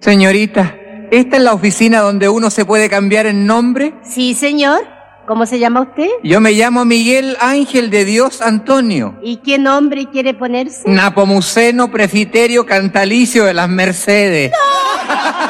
Señorita, ¿esta es la oficina donde uno se puede cambiar el nombre? Sí, señor. ¿Cómo se llama usted? Yo me llamo Miguel Ángel de Dios Antonio. ¿Y qué nombre quiere ponerse? Napomuceno Prefiterio Cantalicio de las Mercedes. ¡No!